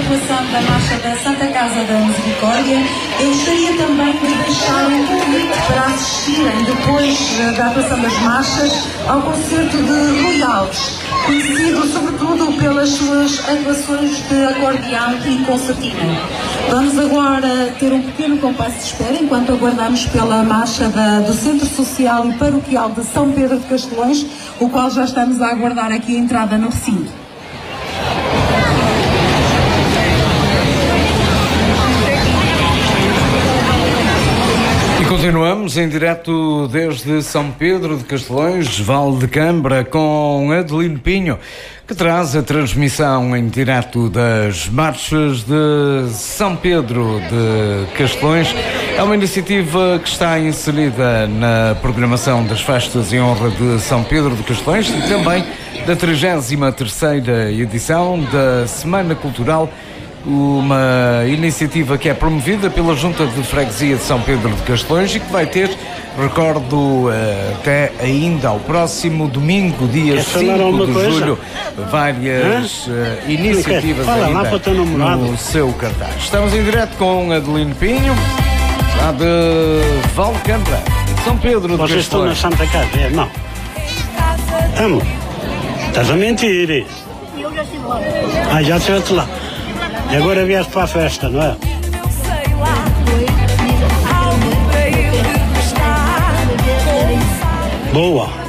atuação da Marcha da Santa Casa da Misericórdia, eu gostaria também de deixar um convite para assistirem, depois da atuação das marchas, ao concerto de Rui Alves, conhecido sobretudo pelas suas atuações de acordeão e concertina. Vamos agora ter um pequeno compasso de espera enquanto aguardamos pela marcha do Centro Social e Paroquial de São Pedro de Castelões, o qual já estamos a aguardar aqui a entrada no recinto. Continuamos em direto desde São Pedro de Castelões, Vale de Cambra, com Adelino Pinho, que traz a transmissão em direto das marchas de São Pedro de Castelões. É uma iniciativa que está inserida na programação das festas em honra de São Pedro de Castelões e também da 33ª edição da Semana Cultural, uma iniciativa que é promovida pela Junta de Freguesia de São Pedro de Castelões e que vai ter, recordo, até ainda ao próximo domingo, dia 5 de julho, várias iniciativas ainda no seu cartaz. Estamos em direto com Adelino Pinho, lá de Valcambra, São Pedro de Castelões. Vocês estão na Santa Casa? Não. Amor, estás a mentir. Eu já estive lá. Já estiveste lá. E agora vieste para a festa, não é? Boa.